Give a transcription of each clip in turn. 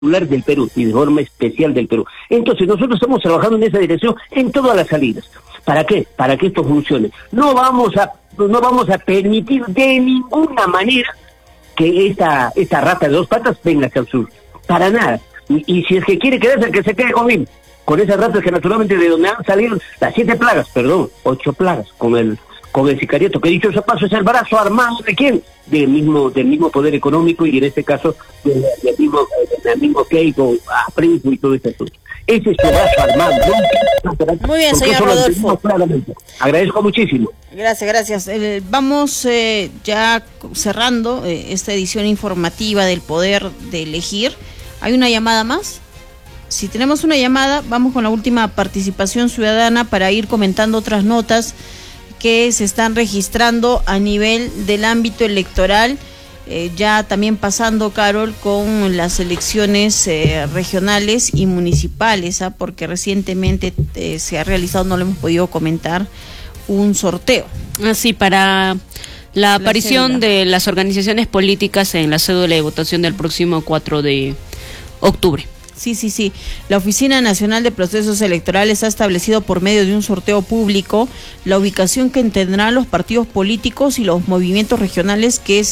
del Perú y de forma especial del Perú. Entonces nosotros estamos trabajando en esa dirección en todas las salidas. ¿Para qué? Para que esto funcione. No vamos a permitir de ninguna manera que esta rata de dos patas venga hacia el sur. Para nada. Y si es que quiere quedarse, que se quede con esas ratas que naturalmente de donde han salido las 8 plagas con el sicariato, que dicho ese paso es el brazo armado ¿de quién? Del mismo poder económico y en este caso del mismo Keiko, Prismo y todo este asunto. Ese es su brazo armado. Muy bien, señor Rodolfo. Agradezco muchísimo. Gracias. Vamos ya cerrando esta edición informativa del Poder de Elegir. ¿Hay una llamada más? Si tenemos una llamada, vamos con la última participación ciudadana para ir comentando otras notas que se están registrando a nivel del ámbito electoral, ya también pasando, Carol, con las elecciones regionales y municipales, porque recientemente se ha realizado, no lo hemos podido comentar, un sorteo. Así, para la aparición de las organizaciones políticas en la cédula de votación del próximo 4 de octubre. Sí. La Oficina Nacional de Procesos Electorales ha establecido por medio de un sorteo público la ubicación que tendrán los partidos políticos y los movimientos regionales que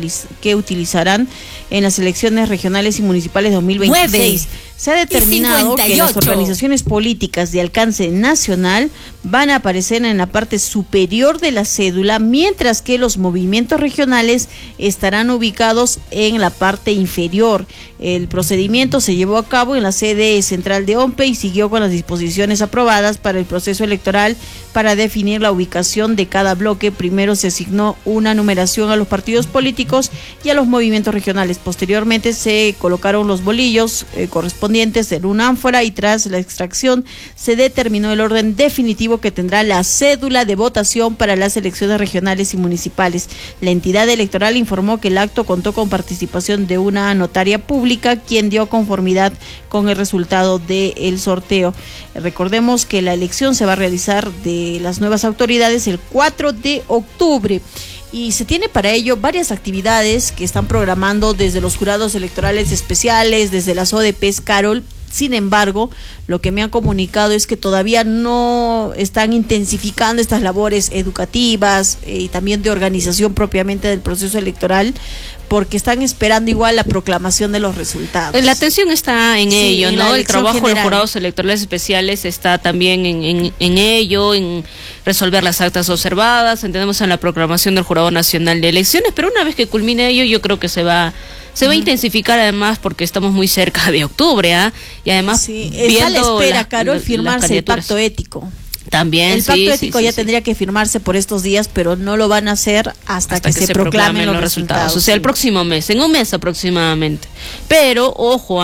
utilizarán en las elecciones regionales y municipales 2026. Se ha determinado que las organizaciones políticas de alcance nacional van a aparecer en la parte superior de la cédula, mientras que los movimientos regionales estarán ubicados en la parte inferior. El procedimiento se llevó a cabo en la sede central de OMPE y siguió con las disposiciones aprobadas para el proceso electoral. Para definir la ubicación de cada bloque, primero se asignó una numeración a los partidos políticos y a los movimientos regionales. Posteriormente se colocaron los bolillos correspondientes en una ánfora y tras la extracción se determinó el orden definitivo que tendrá la cédula de votación para las elecciones regionales y municipales. La entidad electoral informó que el acto contó con participación de una notaria pública, quien dio conformidad con el resultado del sorteo. Recordemos que la elección se va a realizar de las nuevas autoridades el 4 de octubre. Y se tiene para ello varias actividades que están programando desde los jurados electorales especiales, desde las ODPs, Carol. Sin embargo, lo que me han comunicado es que todavía no están intensificando estas labores educativas y también de organización propiamente del proceso electoral, porque están esperando igual la proclamación de los resultados. La atención está en ello, ¿no? El trabajo general. de los jurados electorales especiales está también en ello, en resolver las actas observadas. Entendemos en la proclamación del Jurado Nacional de Elecciones, pero una vez que culmine ello, yo creo que se va a intensificar, además, porque estamos muy cerca de octubre, y además está a la espera, Carol, firmarse el pacto ético. También, el pacto ético ya tendría que firmarse por estos días, pero no lo van a hacer hasta que se proclamen los resultados. O sea, el próximo mes, en un mes aproximadamente. Pero, ojo,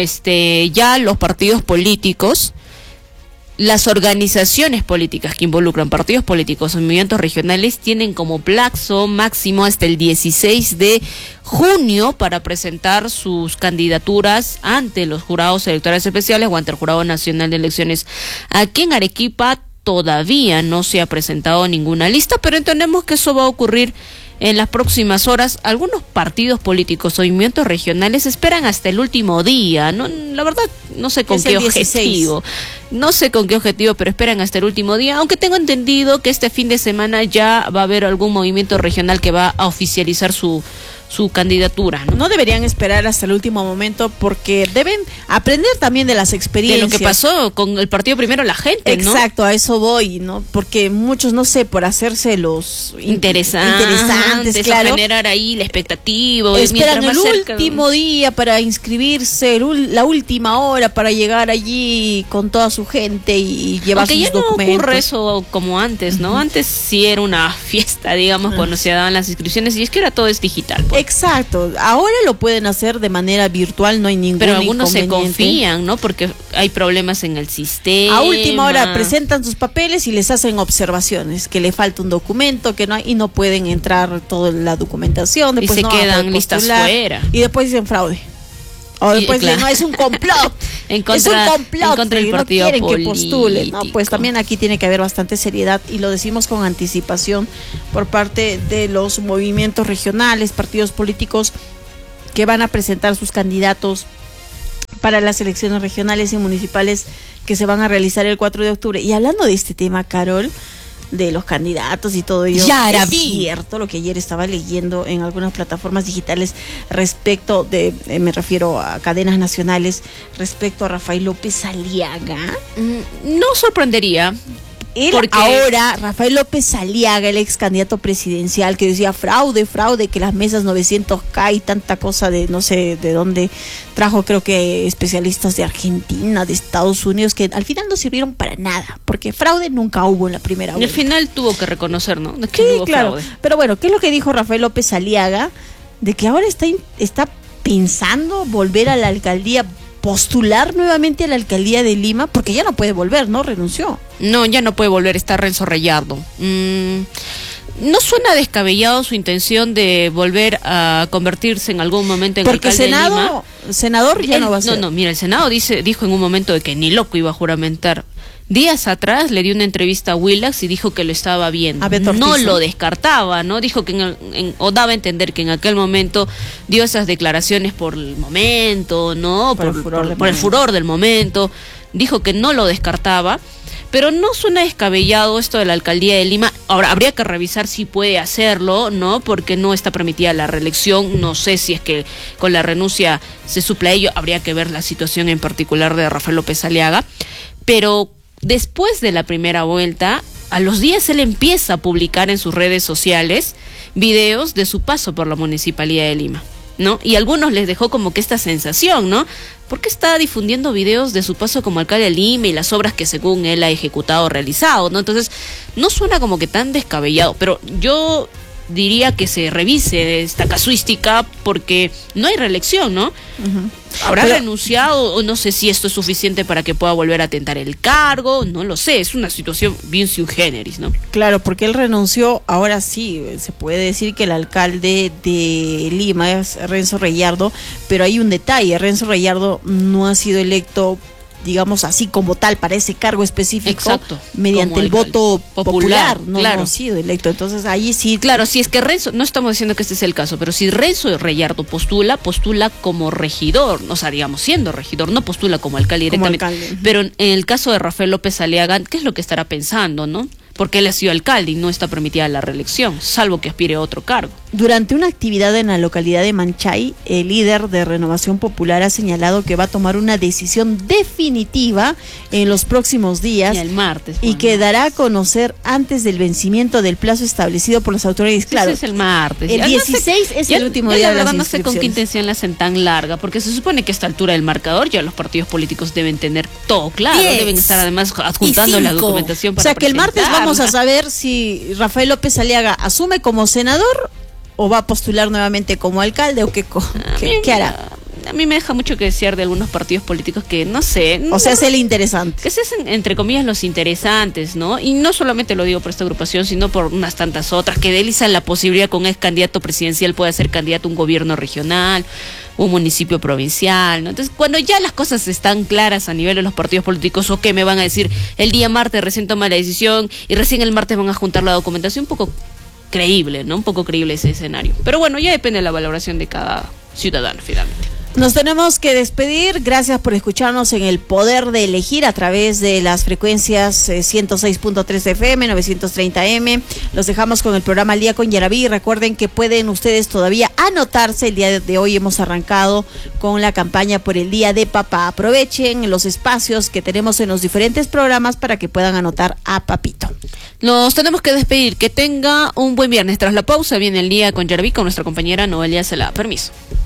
ya los partidos políticos, las organizaciones políticas que involucran partidos políticos o movimientos regionales tienen como plazo máximo hasta el 16 de junio para presentar sus candidaturas ante los jurados electorales especiales o ante el Jurado Nacional de Elecciones. Aquí en Arequipa todavía no se ha presentado ninguna lista, pero entendemos que eso va a ocurrir en las próximas horas. Algunos partidos políticos o movimientos regionales esperan hasta el último día, ¿no? La verdad, no sé con qué objetivo. No sé con qué objetivo, pero esperan hasta el último día, aunque tengo entendido que este fin de semana ya va a haber algún movimiento regional que va a oficializar su candidatura, ¿no? No deberían esperar hasta el último momento, porque deben aprender también de las experiencias. De lo que pasó con el partido primero, la gente, ¿no? Exacto, a eso voy, ¿no? Porque muchos, no sé, por hacerse los interesantes, claro, generar ahí la expectativa. Esperan el último día para inscribirse, la última hora para llegar allí con toda su gente y llevar sus documentos. Aunque ya no ocurre eso como antes, ¿no? Antes sí era una fiesta, digamos, cuando se daban las inscripciones, y es que ahora todo es digital, pues. Exacto, ahora lo pueden hacer de manera virtual, no hay ningún Pero algunos se inconveniente. confían, ¿no? Porque hay problemas en el sistema. A última hora presentan sus papeles y les hacen observaciones, que le falta un documento, que no hay, y no pueden entrar toda la documentación. Después y se quedan listas fuera. Y después dicen fraude. O después dicen, no, es un complot. Es un complot. En contra del partido no quieren político. que postulen. No, pues también aquí tiene que haber bastante seriedad, y lo decimos con anticipación por parte de los movimientos regionales, partidos políticos que van a presentar sus candidatos para las elecciones regionales y municipales que se van a realizar el 4 de octubre. Y hablando de este tema, Carol, de los candidatos y todo ello, es cierto lo que ayer estaba leyendo en algunas plataformas digitales respecto de, me refiero a cadenas nacionales, respecto a Rafael López Aliaga. No sorprendería. Porque ahora, Rafael López Aliaga, el ex candidato presidencial, que decía fraude, que las mesas 900K y tanta cosa de no sé de dónde trajo, creo que especialistas de Argentina, de Estados Unidos, que al final no sirvieron para nada, porque fraude nunca hubo en la primera vuelta. Al final tuvo que reconocer, ¿no? Sí, claro. Fraude. Pero bueno, ¿qué es lo que dijo Rafael López Aliaga? De que ahora está pensando volver a la alcaldía, postular nuevamente a la alcaldía de Lima, porque ya no puede volver, ¿no? Renunció. No, ya no puede volver, está Renzo Rayardo. No suena descabellado su intención de volver a convertirse en algún momento en alcalde de Lima. Senador ya no va a ser. No, mira, el Senado dijo en un momento de que ni loco iba a juramentar. Días atrás le dio una entrevista a Willax y dijo que lo estaba viendo. No lo descartaba, ¿no? Dijo que o daba a entender que en aquel momento dio esas declaraciones por el momento, ¿no? Por el furor del momento. Dijo que no lo descartaba, pero no suena descabellado esto de la alcaldía de Lima. Ahora, habría que revisar si puede hacerlo, ¿no? Porque no está permitida la reelección. No sé si es que con la renuncia se supla ello. Habría que ver la situación en particular de Rafael López Aliaga. Pero después de la primera vuelta, a los días él empieza a publicar en sus redes sociales videos de su paso por la Municipalidad de Lima, ¿no? Y a algunos les dejó como que esta sensación, ¿no? ¿Por qué está difundiendo videos de su paso como alcalde de Lima y las obras que según él ha ejecutado o realizado, ¿no? Entonces, no suena como que tan descabellado, pero yo diría que se revise esta casuística porque no hay reelección, ¿no? Habrá renunciado, o no sé si esto es suficiente para que pueda volver a tentar el cargo, no lo sé, es una situación bien sui generis, ¿no? Claro, porque él renunció, ahora sí, se puede decir que el alcalde de Lima es Renzo Rayardo, pero hay un detalle, Renzo Rayardo no ha sido electo, digamos así como tal, para ese cargo específico. Exacto, mediante el voto popular, no, claro. No ha sido electo. Entonces ahí sí. Claro, si es que Renzo, no estamos diciendo que este es el caso, pero si Renzo Rayardo postula como regidor, o sea, digamos, siendo regidor, no postula como alcalde directamente. Pero en el caso de Rafael López Aliaga, ¿qué es lo que estará pensando, no? Porque él ha sido alcalde y no está permitida la reelección, salvo que aspire a otro cargo. Durante una actividad en la localidad de Manchay, el líder de Renovación Popular ha señalado que va a tomar una decisión definitiva en los próximos días y el martes, y que dará a conocer antes del vencimiento del plazo establecido por las autoridades. Claro, ese es el martes. El 16 es el último día de las inscripciones. No sé con qué intención la hacen tan larga, porque se supone que a esta altura del marcador ya los partidos políticos deben tener todo claro, deben estar además adjuntando la documentación para que el martes vamos a saber si Rafael López Aliaga asume como senador o va a postular nuevamente como alcalde o qué hará. A mí me deja mucho que desear de algunos partidos políticos que no sé. O sea, es el interesante. Que se hacen, entre comillas, los interesantes, ¿no? Y no solamente lo digo por esta agrupación, sino por unas tantas otras, que deslizan la posibilidad que un ex candidato presidencial pueda ser candidato a un gobierno regional, un municipio provincial, ¿no? Entonces, cuando ya las cosas están claras a nivel de los partidos políticos, o que me van a decir, el día martes recién toma la decisión y recién el martes van a juntar la documentación, un poco creíble, ¿no? Un poco creíble ese escenario. Pero bueno, ya depende de la valoración de cada ciudadano, finalmente. Nos tenemos que despedir. Gracias por escucharnos en El Poder de Elegir a través de las frecuencias 106.3 FM, 930M. Los dejamos con el programa Al Día con Yaraví. Recuerden que pueden ustedes todavía anotarse. El día de hoy hemos arrancado con la campaña por el Día de Papá. Aprovechen los espacios que tenemos en los diferentes programas para que puedan anotar a papito. Nos tenemos que despedir. Que tenga un buen viernes. Tras la pausa viene El Día con Yaraví con nuestra compañera Noelia Celada. Permiso.